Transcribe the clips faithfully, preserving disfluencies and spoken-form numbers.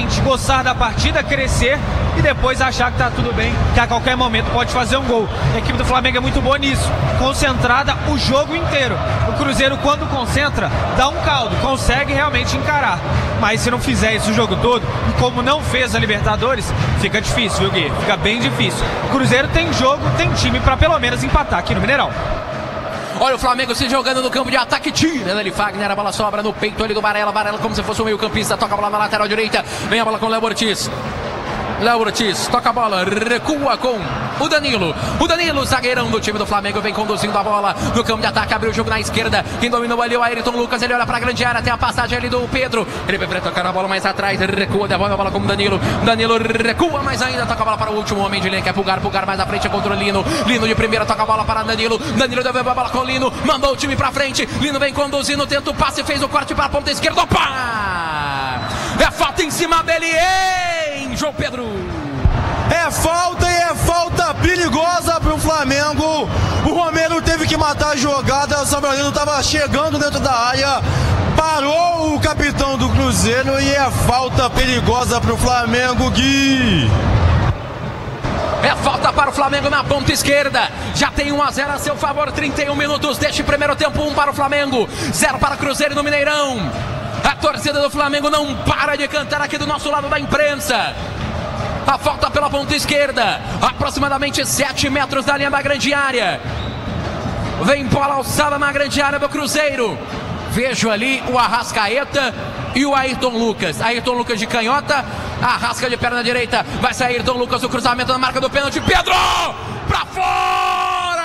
realmente gostar da partida, crescer e depois achar que tá tudo bem, que a qualquer momento pode fazer um gol. A equipe do Flamengo é muito boa nisso, concentrada o jogo inteiro. O Cruzeiro, quando concentra, dá um caldo, consegue realmente encarar. Mas se não fizer isso o jogo todo, e como não fez a Libertadores, fica difícil, viu, Gui? Fica bem difícil. O Cruzeiro tem jogo, tem time para pelo menos empatar aqui no Mineirão. Olha o Flamengo se jogando no campo de ataque, tira dele Fagner, a bola sobra no peito ali do Varela, Varela como se fosse um meio campista, toca a bola na lateral direita, vem a bola com o Léo Ortiz. Léo Ortiz toca a bola, recua com o Danilo. O Danilo, zagueirão do time do Flamengo, vem conduzindo a bola no campo de ataque, abriu o jogo na esquerda. Quem dominou ali o Ayrton Lucas, ele olha para a grande área, tem a passagem ali do Pedro. Ele vai tocar a bola mais atrás, recua, devolve a bola com o Danilo. Danilo recua mais ainda, toca a bola para o último homem de linha, que é Pulgar. Pulgar mais à frente contra o Lino. Lino de primeira, toca a bola para Danilo. Danilo devolve a bola com o Lino, mandou o time para frente. Lino vem conduzindo, tenta o passe, fez o corte para a ponta esquerda. Opa! É falta em cima dele, hein, João Pedro? É falta e é falta perigosa para o Flamengo. O Romero teve que matar a jogada. O Samuelino estava chegando dentro da área. Parou o capitão do Cruzeiro e é falta perigosa para o Flamengo, Gui. É falta para o Flamengo na ponta esquerda. Já tem um a zero a seu favor. trinta e um minutos deste primeiro tempo. um para o Flamengo, zero para o Cruzeiro no Mineirão. A torcida do Flamengo não para de cantar aqui do nosso lado da imprensa. A falta pela ponta esquerda, aproximadamente sete metros da linha da grande área. Vem bola alçada na grande área do Cruzeiro. Vejo ali o Arrascaeta e o Ayrton Lucas. Ayrton Lucas de canhota, Arrasca de perna direita. Vai sair Ayrton Lucas, o cruzamento na marca do pênalti. Pedro! Pra fora!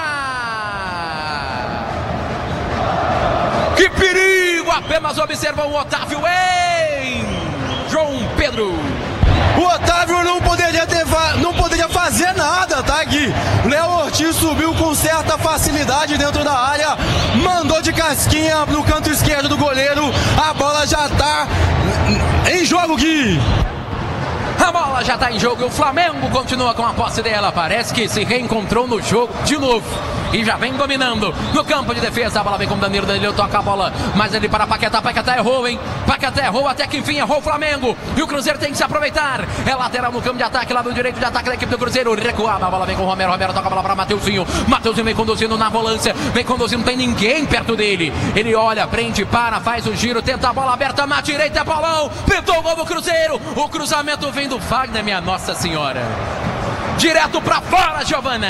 Que perigo! Apenas observa o Otávio, hein? João Pedro. O Otávio não poderia, ter, não poderia fazer nada, tá, Gui? Léo Ortiz subiu com certa facilidade dentro da área, mandou de casquinha no canto esquerdo do goleiro. A bola já tá em jogo, Gui. A bola já está em jogo e o Flamengo continua com a posse dela. Parece que se reencontrou no jogo de novo e já vem dominando no campo de defesa. A bola vem com o Danilo, Danilo toca a bola, mas ele para Paquetá, Paquetá errou, hein? Paquetá errou, até que enfim errou o Flamengo. E o Cruzeiro tem que se aproveitar. É lateral no campo de ataque, lado direito de ataque da equipe do Cruzeiro. Recuada, a bola vem com o Romero, Romero toca a bola para Mateuzinho. Mateuzinho vem conduzindo na volância, vem conduzindo, não tem ninguém perto dele. Ele olha, prende, para, faz o giro, tenta a bola aberta na direita, é bolão. Pintou o gol do Cruzeiro. O cruzamento vem do Fagner, minha Nossa Senhora. Direto pra fora, Giovana.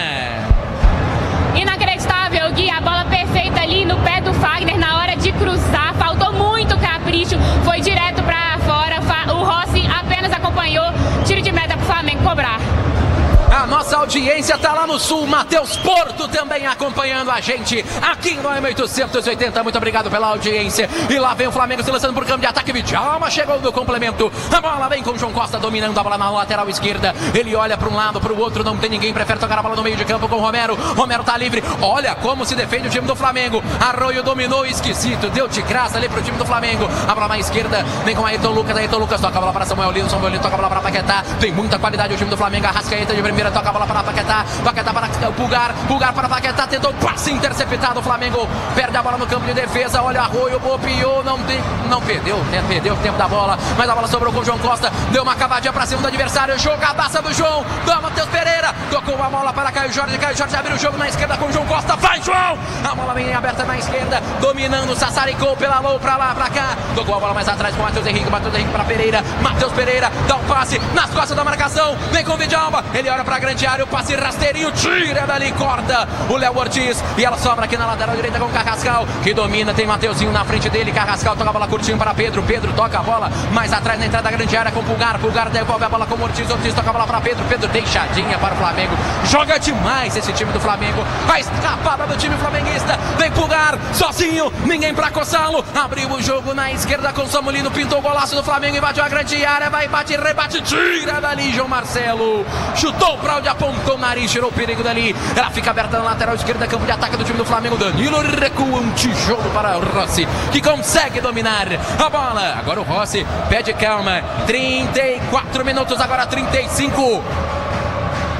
Inacreditável, Gui, a bola perfeita ali no pé do Fagner na hora de cruzar, faltou muito capricho, foi direto pra fora, o Rossi apenas acompanhou, tiro de meta pro Flamengo cobrar. A nossa audiência tá lá no sul, Matheus Porto também acompanhando a gente aqui no A M oitocentos e oitenta, muito obrigado pela audiência. E lá vem o Flamengo se lançando por campo de ataque, Vidjalma chegou do complemento, a bola vem com o João Costa dominando a bola na lateral esquerda, ele olha para um lado, para o outro, não tem ninguém, prefere tocar a bola no meio de campo com o Romero, Romero tá livre, olha como se defende o time do Flamengo, Arroio dominou, esquisito, deu de graça ali pro time do Flamengo, a bola na esquerda, vem com Ayrton Lucas, Ayrton Lucas toca a bola para Samuel Lino, Samuel Lino toca a bola para Paquetá, tem muita qualidade o time do Flamengo, Arrascaeta de primeira, toca a bola para Paquetá, Paquetá para Pulgar, Pulgar para Paquetá, tentou passe interceptado, o Flamengo perde a bola no campo de defesa, olha Arroio, bobeou, não tem, não perdeu, né? Perdeu o tempo da bola, mas a bola sobrou com o João Costa, deu uma cavadinha para cima do adversário, jogadaça do João, do Matheus Pereira, tocou a bola para Caio Jorge, Caio Jorge abriu o jogo na esquerda com o João Costa, vai João, a bola vem aberta na esquerda, dominando, sassaricou pela low, pra lá, pra cá, tocou a bola mais atrás com o Matheus Henrique, Matheus Henrique para Pereira, Matheus Pereira, dá um passe nas costas da marcação, vem com o Vidjalma, ele olha pra grande área, o passe rasteirinho, tira dali, corta o Léo Ortiz, e ela sobra aqui na lateral direita com o Carrascal, que domina, tem Mateuzinho na frente dele, Carrascal toca a bola curtinho para Pedro, Pedro toca a bola mais atrás na entrada da grande área com o Pulgar, Pulgar devolve a bola com o Ortiz, Ortiz toca a bola para Pedro, Pedro deixadinha para o Flamengo, joga demais esse time do Flamengo, a escapada do time flamenguista, vem Pulgar, sozinho, ninguém pra coçá-lo, abriu o jogo na esquerda com o Samulino, pintou o golaço do Flamengo, invadiu a grande área, vai, bate, rebate, tira dali, João Marcelo, chutou pra onde apontou o nariz, tirou o perigo dali, ela fica aberta na lateral esquerda, campo de ataque do time do Flamengo, Danilo recua um tijolo para o Rossi, que consegue dominar a bola, agora o Rossi pede calma, trinta e quatro minutos, agora trinta e cinco,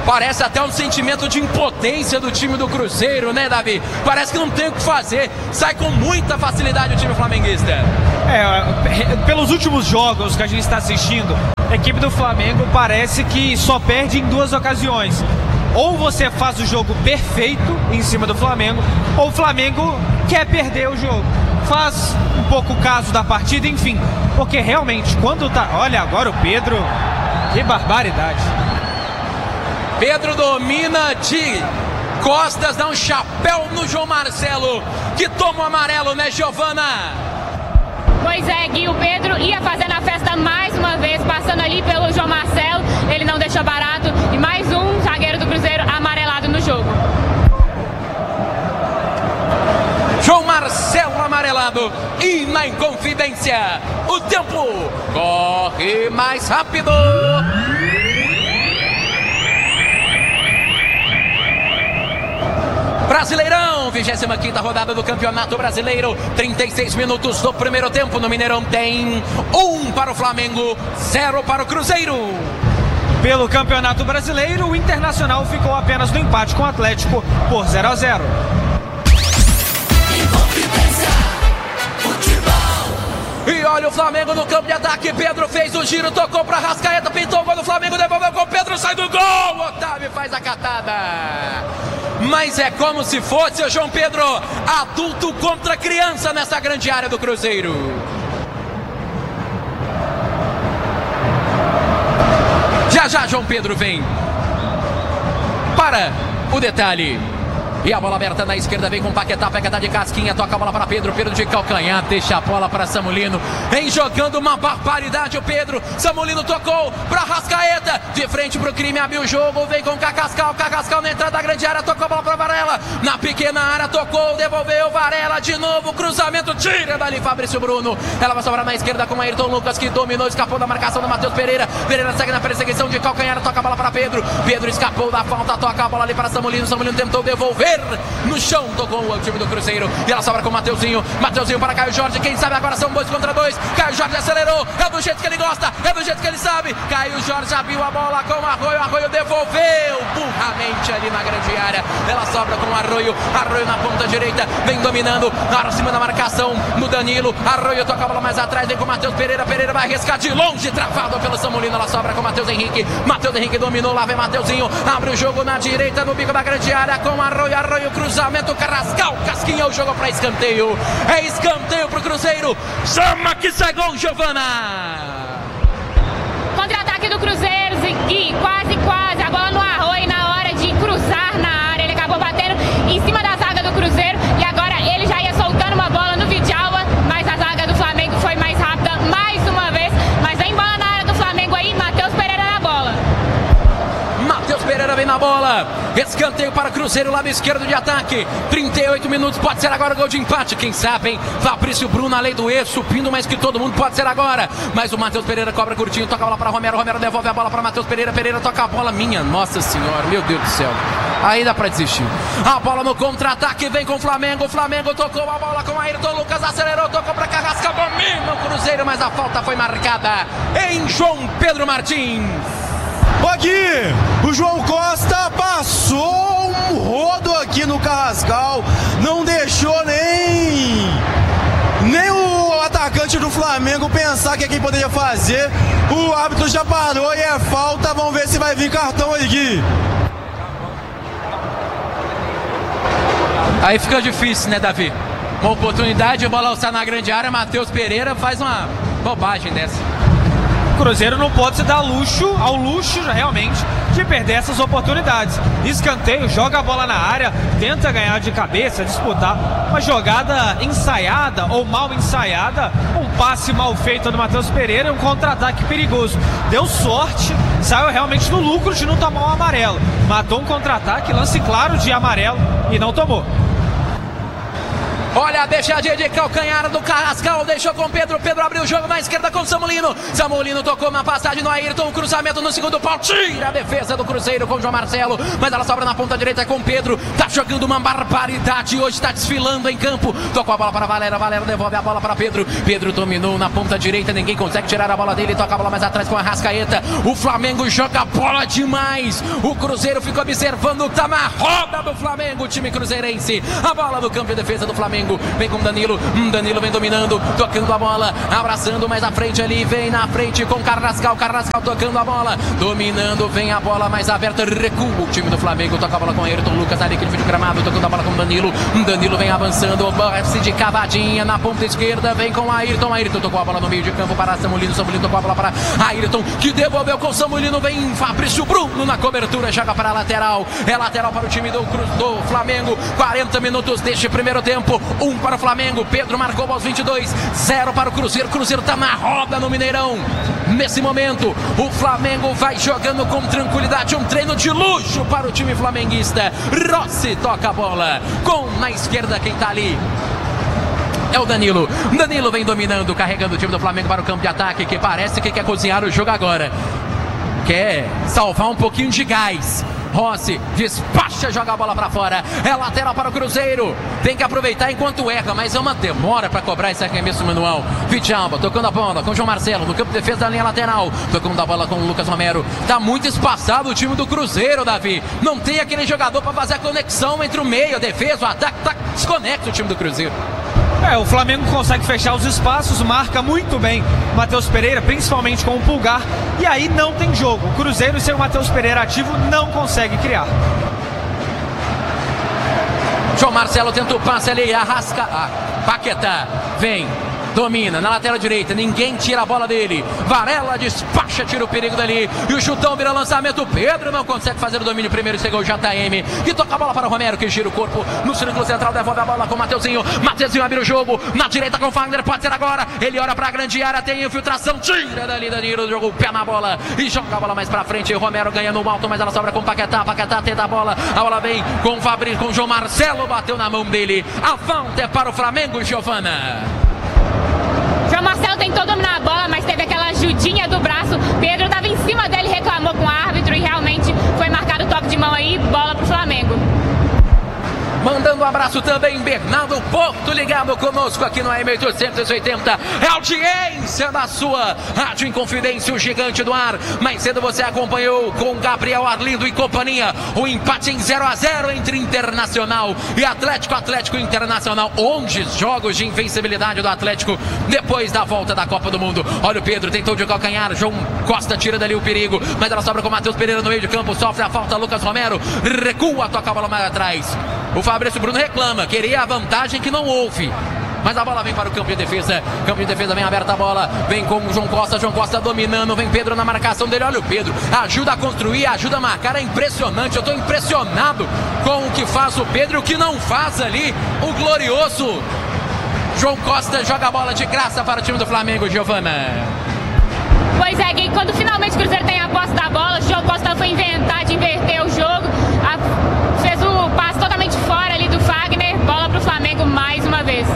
Parece até um sentimento de impotência do time do Cruzeiro, né, Davi? Parece que não tem o que fazer. Sai com muita facilidade o time flamenguista. É, pelos últimos jogos que a gente está assistindo, a equipe do Flamengo parece que só perde em duas ocasiões. Ou você faz o jogo perfeito em cima do Flamengo, ou o Flamengo quer perder o jogo. Faz um pouco o caso da partida, enfim. Porque realmente, quando tá... Olha agora o Pedro, que barbaridade. Pedro domina de costas, dá um chapéu no João Marcelo, que toma o amarelo, né, Giovana? Pois é, Gui, o Pedro ia fazendo a festa mais uma vez, passando ali pelo João Marcelo, ele não deixou barato, e mais um zagueiro do Cruzeiro amarelado no jogo. João Marcelo amarelado, e na Inconfidência, o tempo corre mais rápido. Brasileirão, vigésima quinta rodada do Campeonato Brasileiro, trinta e seis minutos do primeiro tempo. No Mineirão tem um para o Flamengo, zero para o Cruzeiro. Pelo Campeonato Brasileiro, o Internacional ficou apenas no empate com o Atlético por zero a zero. E olha o Flamengo no campo de ataque. Pedro fez o giro, tocou para Rascaeta, pintou o gol do Flamengo, devolveu com o Pedro, sai do gol. Otávio faz a catada. Mas é como se fosse o João Pedro, adulto contra criança nessa grande área do Cruzeiro. Já já João Pedro vem para o detalhe. E a bola aberta na esquerda, vem com o Paquetá, Paquetá de casquinha, toca a bola para Pedro, Pedro de calcanhar, deixa a bola para Samulino, vem jogando uma barbaridade o Pedro, Samulino tocou para Rascaeta, de frente para o crime, abriu o jogo, vem com o Cacascal, Cacascal na entrada da grande área, tocou a bola para Varela, na pequena área, tocou, devolveu, Varela de novo, cruzamento, tira dali Fabrício Bruno, ela vai sobrar na esquerda com Ayrton Lucas, que dominou, escapou da marcação do Matheus Pereira, Pereira segue na perseguição de calcanhar, toca a bola para Pedro, Pedro escapou da falta, toca a bola ali para Samulino, Samulino tentou devolver, no chão, tocou o time do Cruzeiro e ela sobra com o Mateuzinho, Mateuzinho para Caio Jorge, quem sabe agora são dois contra dois, Caio Jorge acelerou, é do jeito que ele gosta, é do jeito que ele sabe, Caio Jorge abriu a bola com o Arroio, Arroio devolveu burramente ali na grande área, ela sobra com o Arroio, Arroio na ponta direita, vem dominando, na cima da marcação no Danilo, Arroio toca a bola mais atrás, vem com o Matheus Pereira, Pereira vai arriscar de longe, travado pelo Samulino, ela sobra com o Matheus Henrique, Matheus Henrique dominou, lá vem Mateuzinho, abre o jogo na direita, no bico da grande área, com o Arroio, Arroio cruzamento, Carrascal, Casquinha, o jogo para escanteio, é escanteio pro Cruzeiro, chama que sai gol, Giovana! Contra-ataque do Cruzeiro, Gui, quase, quase, a bola no Arroio na hora de cruzar na área, ele acabou batendo em cima da zaga do Cruzeiro e agora ele já ia soltando uma bola no Vidjalba, mas a zaga do Flamengo foi mais rápida mais uma vez, mas vem bola na área do Flamengo aí, Matheus Pereira na bola. Matheus Pereira vem na bola, escanteio para Cruzeiro, lado esquerdo de ataque, trinta e oito minutos, pode ser agora o gol de empate, quem sabe, hein? Fabrício Bruno, a lei do ex, subindo mais que todo mundo, pode ser agora, mas o Matheus Pereira cobra curtinho, toca a bola para Romero, Romero devolve a bola para Matheus Pereira, Pereira toca a bola, minha nossa senhora, meu Deus do céu, aí dá para desistir, a bola no contra-ataque, vem com o Flamengo, o Flamengo tocou a bola com Ayrton Lucas, acelerou, tocou para Carrascal, domina o Cruzeiro, mas a falta foi marcada em João Pedro Martins. Aqui, o João Costa passou um rodo aqui no Carrascal, não deixou nem, nem o atacante do Flamengo pensar que é quem poderia fazer, o árbitro já parou e é falta, vamos ver se vai vir cartão aqui. Aí fica difícil, né, Davi? Uma oportunidade de bola alçar na grande área, Matheus Pereira faz uma bobagem dessa. O Cruzeiro não pode se dar luxo, ao luxo realmente, de perder essas oportunidades. Escanteio, joga a bola na área, tenta ganhar de cabeça, disputar. Uma jogada ensaiada ou mal ensaiada, um passe mal feito do Matheus Pereira e um contra-ataque perigoso. Deu sorte, saiu realmente no lucro de não tomar um amarelo. Matou um contra-ataque, lance claro de amarelo e não tomou. Olha a beijadinha de calcanhar do Carrascal, deixou com Pedro, Pedro abriu o jogo na esquerda com Samulino, Samulino tocou uma passagem no Ayrton, cruzamento no segundo pau, tira a defesa do Cruzeiro com João Marcelo, mas ela sobra na ponta direita com Pedro, tá jogando uma barbaridade, hoje tá desfilando em campo, tocou a bola para Valera, Valera devolve a bola para Pedro, Pedro dominou na ponta direita, ninguém consegue tirar a bola dele, toca a bola mais atrás com a Arrascaeta, o Flamengo joga bola demais, o Cruzeiro ficou observando, tá na roda do Flamengo, o time cruzeirense, a bola do campo de defesa do Flamengo, vem com Danilo, Danilo vem dominando, tocando a bola, abraçando mais à frente ali, vem na frente com Carrascal, Carrascal tocando a bola, dominando, vem a bola mais aberta, recua o time do Flamengo, toca a bola com Ayrton Lucas, ali que ele foi de gramado, tocando a bola com Danilo, Danilo vem avançando, desce de cavadinha na ponta esquerda, vem com Ayrton, Ayrton tocou a bola no meio de campo para Samulino, Samulino tocou a bola para Ayrton, que devolveu com Samulino, vem Fabrício Bruno na cobertura, joga para a lateral, é lateral para o time do, do Flamengo, quarenta minutos deste primeiro tempo, um para o Flamengo, Pedro marcou aos vinte e dois, zero para o Cruzeiro, Cruzeiro está na roda no Mineirão, nesse momento o Flamengo vai jogando com tranquilidade, um treino de luxo para o time flamenguista, Rossi toca a bola, com na esquerda quem está ali é o Danilo, Danilo vem dominando, carregando o time do Flamengo para o campo de ataque, que parece que quer cozinhar o jogo agora, quer salvar um pouquinho de gás. Rossi despacha, joga a bola para fora, é lateral para o Cruzeiro, tem que aproveitar enquanto erra, mas é uma demora para cobrar esse arremesso manual. Vidjalba tocando a bola com João Marcelo no campo de defesa da linha lateral, tocando a bola com o Lucas Romero, tá muito espaçado o time do Cruzeiro, Davi, não tem aquele jogador para fazer a conexão entre o meio, a defesa, o ataque, tá desconecta o time do Cruzeiro. É, o Flamengo consegue fechar os espaços, marca muito bem Matheus Pereira, principalmente com o Pulgar, e aí não tem jogo. O Cruzeiro, sem o Matheus Pereira ativo, não consegue criar. João Marcelo tenta o passe ali, arrasca, ah, Paquetá, vem, domina na lateral direita, ninguém tira a bola dele, Varela despacha, tira o perigo dali, e o chutão vira lançamento, Pedro não consegue fazer o domínio primeiro, chegou o J M, que toca a bola para o Romero, que gira o corpo no círculo central, devolve a bola com o Mateuzinho, Mateuzinho abre o jogo, na direita com o Fagner, pode ser agora, ele olha para a grande área, tem infiltração, tira dali Danilo, jogou o pé na bola, e joga a bola mais para frente, o Romero ganha no alto, mas ela sobra com o Paquetá, Paquetá tenta a bola, a bola vem com o Fabrício, com o João Marcelo, bateu na mão dele, a falta é para o Flamengo, Giovana. João Marcelo tentou dominar a bola, mas teve aquela ajudinha do braço. Pedro estava em cima dele, reclamou com o árbitro e realmente foi marcado o toque de mão aí, bola pro Flamengo. Mandando um abraço também, Bernardo Porto, ligado conosco aqui no A M oitocentos e oitenta. É audiência da sua Rádio Inconfidência, o gigante do ar. Mais cedo você acompanhou com Gabriel Arlindo e companhia o empate em zero a zero entre Internacional e Atlético, Atlético Internacional. onze jogos de invencibilidade do Atlético depois da volta da Copa do Mundo. Olha o Pedro, tentou de calcanhar, João Costa tira dali o perigo, mas ela sobra com o Matheus Pereira no meio de campo, sofre a falta, Lucas Romero recua, toca a bola mais atrás. O Fabrício Bruno reclama, queria a vantagem que não houve. Mas a bola vem para o campo de defesa. Campo de defesa, vem aberta a bola. Vem com o João Costa, João Costa dominando. Vem Pedro na marcação dele. Olha o Pedro, ajuda a construir, ajuda a marcar. É impressionante, eu estou impressionado com o que faz o Pedro e o que não faz ali o glorioso João Costa. Joga a bola de graça para o time do Flamengo, Giovana. Pois é, Gui, quando finalmente o Cruzeiro tem a posse da bola, o João Costa foi inventar de inverter o jogo. A, fez o passe totalmente fora ali do Fagner. Bola pro Flamengo mais uma vez.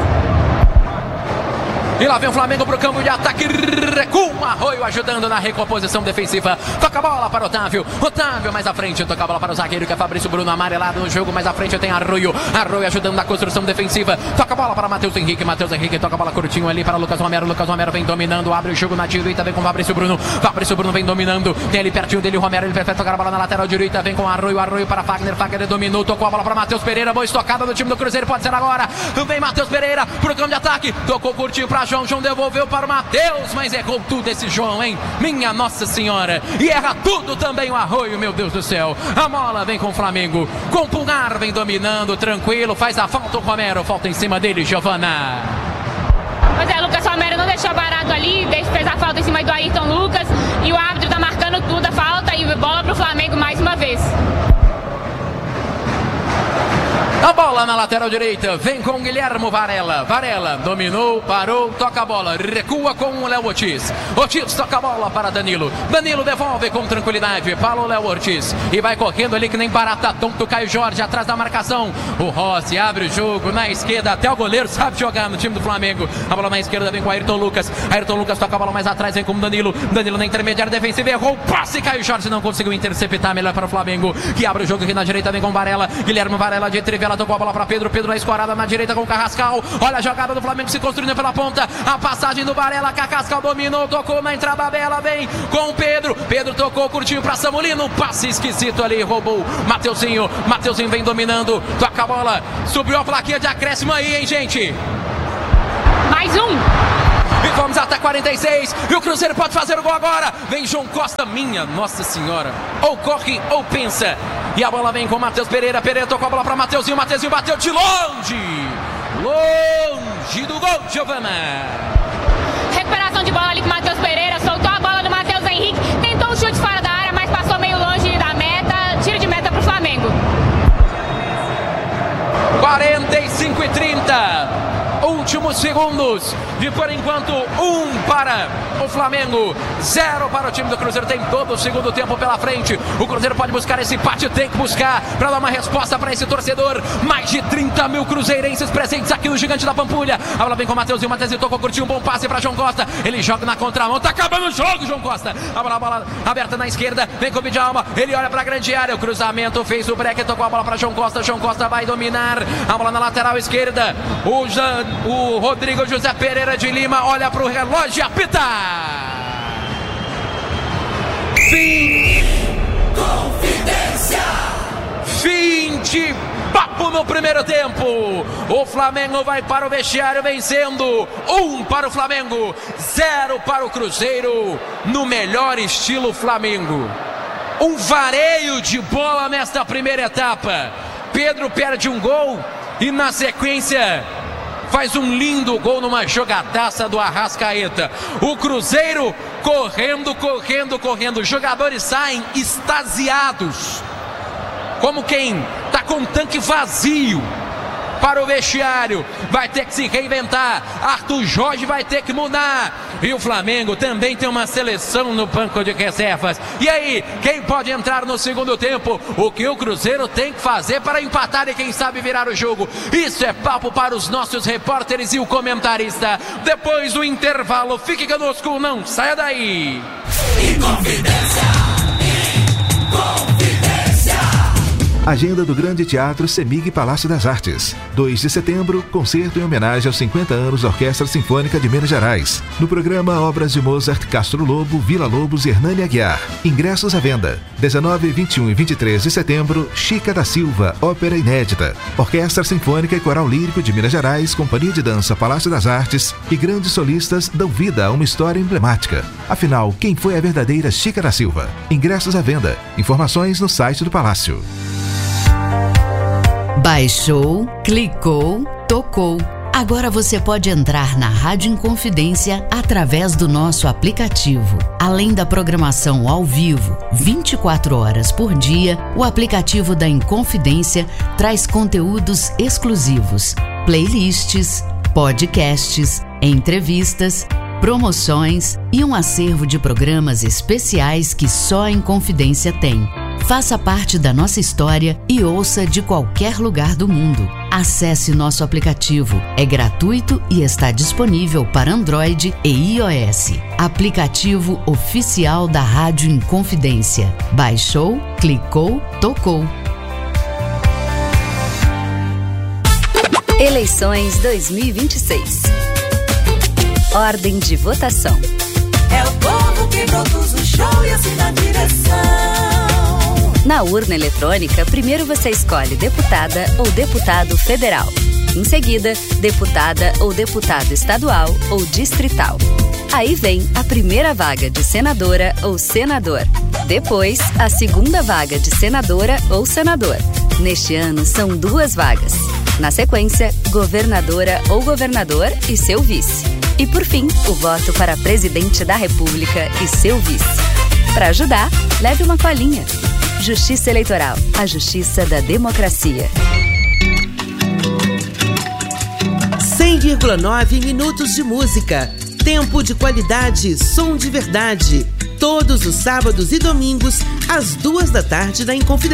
E lá vem o Flamengo pro campo de ataque, recua, Arroio ajudando na recomposição defensiva, toca a bola para Otávio, Otávio mais à frente, toca a bola para o zagueiro que é Fabrício Bruno, amarelado no jogo, mais à frente tem Arroio, Arroio ajudando na construção defensiva, toca a bola para Matheus Henrique, Matheus Henrique toca a bola curtinho ali para Lucas Romero, Lucas Romero vem dominando, abre o jogo na direita, vem com Fabrício Bruno, Fabrício Bruno vem dominando, tem ali pertinho dele o Romero, ele prefere tocar a bola na lateral direita, vem com Arroio, Arroio para Fagner, Fagner dominou, tocou a bola para Matheus Pereira, boa estocada do time do Cruzeiro, pode ser agora, vem Matheus Pereira pro campo de ataque, tocou curtinho para João, João devolveu para o Matheus, mas errou tudo esse João, hein? Minha Nossa Senhora! E erra tudo também o Arroio, meu Deus do céu! A bola vem com o Flamengo, com o Pulgar, vem dominando, tranquilo, faz a falta o Romero, falta em cima dele, Giovana. Pois é, Lucas Romero não deixou barato ali, fez a falta em cima do Ayrton Lucas, e o árbitro tá marcando tudo, a falta, e bola pro Flamengo mais uma vez. A bola na lateral direita, vem com Guilherme Varela. Varela dominou, parou, toca a bola, recua com o Léo Ortiz. Ortiz toca a bola para Danilo. Danilo devolve com tranquilidade para o Léo Ortiz. E vai correndo ali que nem barata tonto. Caio Jorge atrás da marcação. O Rossi abre o jogo na esquerda. Até o goleiro sabe jogar no time do Flamengo. A bola na esquerda vem com o Ayrton Lucas. Ayrton Lucas toca a bola mais atrás, vem com o Danilo. Danilo na intermediária defensiva, errou o passe. Caio Jorge não conseguiu interceptar, melhor para o Flamengo, que abre o jogo aqui na direita, vem com Varela. Guilherme Varela de trivela, tocou a bola para Pedro. Pedro na escorada na direita com o Carrascal. Olha a jogada do Flamengo se construindo pela ponta. A passagem do Varela, Carrascal dominou, tocou na entrada bela, vem com o Pedro. Pedro tocou curtinho para Samulino. Passe esquisito ali, roubou Mateuzinho. Mateuzinho vem dominando, toca a bola. Subiu a plaquinha de acréscimo aí, hein, gente? Mais um. E vamos até quarenta e seis. E o Cruzeiro pode fazer o gol agora. Vem João Costa, minha Nossa Senhora. Ou corre ou pensa. E a bola vem com o Matheus Pereira. Pereira tocou a bola para Mateuzinho. Mateuzinho bateu de longe. Longe do gol, Giovana. Recuperação de bola ali com o Matheus Pereira. Soltou a bola do Matheus Henrique. Tentou um chute fora da área, mas passou meio longe da meta. Tiro de meta para o Flamengo. quarenta e cinco e trinta. Últimos segundos de, por enquanto, um para o Flamengo, zero para o time do Cruzeiro. Tem todo o segundo tempo pela frente. O Cruzeiro pode buscar esse empate, tem que buscar para dar uma resposta para esse torcedor. Mais de trinta mil cruzeirenses presentes aqui no Gigante da Pampulha. A bola vem com o Mateuzinho. O Mateuzinho tocou, curtiu um bom passe para João Costa. Ele joga na contramão, tá acabando o jogo, João Costa. A bola, a bola aberta na esquerda, vem com o Bidjalma. Ele olha para a grande área, o cruzamento fez o break, tocou a bola para João Costa. João Costa vai dominar. A bola na lateral esquerda. O Jan, o Rodrigo José Pereira de Lima olha para o relógio e apita. Fim. Confidência. Fim de papo no primeiro tempo. O Flamengo vai para o vestiário vencendo. Um para o Flamengo, zero para o Cruzeiro, no melhor estilo Flamengo. Um vareio de bola nesta primeira etapa. Pedro perde um gol e na sequência faz um lindo gol numa jogadaça do Arrascaeta. O Cruzeiro correndo, correndo, correndo. Os jogadores saem extasiados, como quem está com um tanque vazio para o vestiário. Vai ter que se reinventar. Arthur Jorge vai ter que mudar. E o Flamengo também tem uma seleção no banco de reservas. E aí, quem pode entrar no segundo tempo? O que o Cruzeiro tem que fazer para empatar e quem sabe virar o jogo? Isso é papo para os nossos repórteres e o comentarista. Depois do intervalo, fique conosco, não saia daí. Inconfidência. Inconfidência. Agenda do Grande Teatro Semig Palácio das Artes. dois de setembro, concerto em homenagem aos cinquenta anos da Orquestra Sinfônica de Minas Gerais. No programa, obras de Mozart, Castro Lobo, Vila Lobos e Hernani Aguiar. Ingressos à venda. dezenove, vinte e um e vinte e três de setembro, Chica da Silva, ópera inédita. Orquestra Sinfônica e Coral Lírico de Minas Gerais, Companhia de Dança Palácio das Artes e grandes solistas dão vida a uma história emblemática. Afinal, quem foi a verdadeira Chica da Silva? Ingressos à venda. Informações no site do Palácio. Baixou, clicou, tocou. Agora você pode entrar na Rádio Inconfidência através do nosso aplicativo. Além da programação ao vivo, vinte e quatro horas por dia, o aplicativo da Inconfidência traz conteúdos exclusivos, playlists, podcasts, entrevistas, promoções e um acervo de programas especiais que só a Inconfidência tem. Faça parte da nossa história e ouça de qualquer lugar do mundo. Acesse nosso aplicativo. É gratuito e está disponível para Android e iOS. Aplicativo oficial da Rádio Inconfidência. Baixou, clicou, tocou. Eleições dois mil e vinte e seis. Ordem de votação. É o povo que produz o show e assina a direção. Na urna eletrônica, primeiro você escolhe deputada ou deputado federal. Em seguida, deputada ou deputado estadual ou distrital. Aí vem a primeira vaga de senadora ou senador. Depois, a segunda vaga de senadora ou senador. Neste ano, são duas vagas. Na sequência, governadora ou governador e seu vice. E por fim, o voto para presidente da República e seu vice. Para ajudar, leve uma colinha. Justiça Eleitoral, a justiça da democracia. vírgula nove minutos de música. Tempo de qualidade, som de verdade. Todos os sábados e domingos, às duas da tarde na Inconfidência.